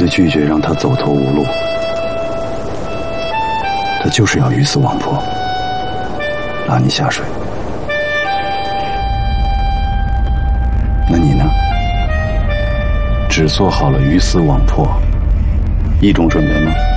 的拒绝让他走投无路，他就是要鱼死网破，拉你下水。那你呢？只做好了鱼死网破一种准备吗？